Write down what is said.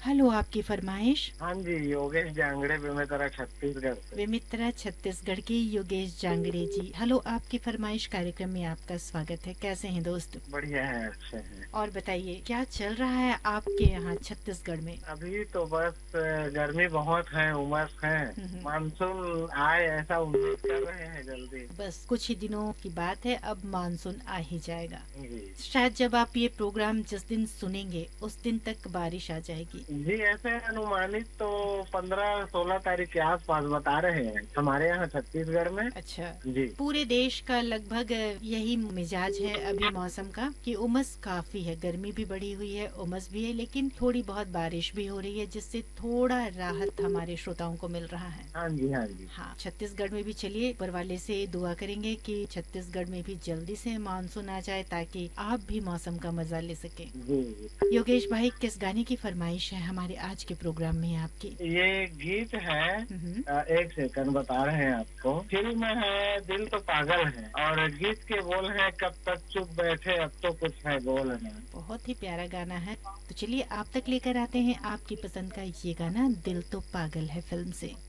Hello, आपकी फरमाइश। हाँ जी, योगेश जांगड़े बेमेतरा छत्तीसगढ़ से। बेमित्रा छत्तीसगढ़ के योगेश जांगड़े जी। हेलो, आपकी फरमाइश कार्यक्रम में आपका स्वागत है। कैसे हैं दोस्त? बढ़िया है, अच्छे हैं। और बताइए, क्या चल रहा है आपके यहाँ छत्तीसगढ़ में? अभी तो बस गर्मी बहुत है, उमस है। हम्म। मानसून आए ऐसा उम्मीद कर रहे हैं जल्दी। बस कुछ ही दिनों की बात है, अब मानसून आ ही जाएगा। जी शायद जब आप ये प्रोग्राम जिस दिन सुनेंगे उस दिन तक बारिश आ जाएगी। जी, ऐसे अनुमानित तो 15-16 तारीख के आसपास बता रहे हैं हमारे यहाँ छत्तीसगढ़ में। अच्छा। जी पूरे देश का लगभग यही मिजाज है अभी मौसम का कि उमस काफी है, गर्मी भी बढ़ी हुई है, उमस भी है, लेकिन थोड़ी बहुत बारिश भी हो रही है जिससे थोड़ा राहत हमारे श्रोताओं को मिल रहा है। हाँ जी हाँ जी। हाँ, छत्तीसगढ़ में भी चलिए ऊपर वाले से दुआ करेंगे कि छत्तीसगढ़ में भी जल्दी से मानसून आ जाए ताकि आप भी मौसम का मजा ले सके। जी जी। योगेश भाई, किस गाने की फरमाइश है हमारे आज के प्रोग्राम में आपकी? ये गीत है, हम्म। एक सेकंड बता रहे हैं आपको। फिल्म है दिल तो पागल है और गीत के बोल है कब तक चुप बैठे अब तो कुछ है बोलना। बहुत ही प्यारा गाना है। तो चलिए आप तक लेकर आते हैं आपकी पसंद का ये गाना, दिल तो पागल है फिल्म से।